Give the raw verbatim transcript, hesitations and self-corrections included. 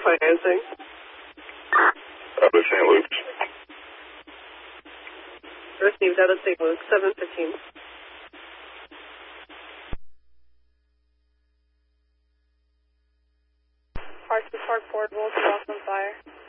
financing. Out of Saint Luke's. Received out of Saint Luke's, seven fifteen. Parsons Park, Ford, Wolf, lost on fire.